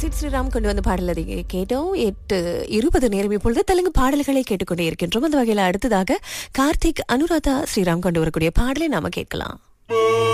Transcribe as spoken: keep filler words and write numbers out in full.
சித் ஸ்ரீராம் கொண்டு வந்த பாடல் அதை கேட்டோம். எட்டு இருபது நேரம் இப்பொழுது தெலுங்கு பாடல்களை கேட்டுக்கொண்டே இருக்கின்றோம். அந்த வகையில் அடுத்ததாக கார்த்திக் அனுராதா ஸ்ரீராம் கொண்டு வரக்கூடிய பாடலை நாம கேட்கலாம்.